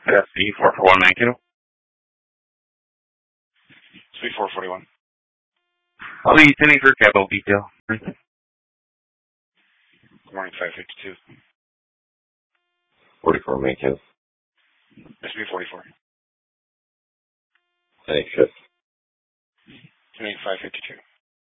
SB 44192. Suite 441. I'll be sending for capital detail. Good morning, 552. 44 maintenance. SB 44. Thanks, shift. Good morning, 552.